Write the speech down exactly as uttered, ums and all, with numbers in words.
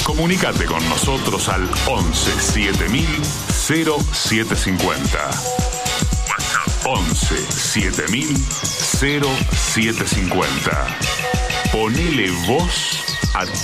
Comunicate con nosotros al once siete mil cero siete cincuenta. once siete mil cero siete cincuenta. Ponele voz a tu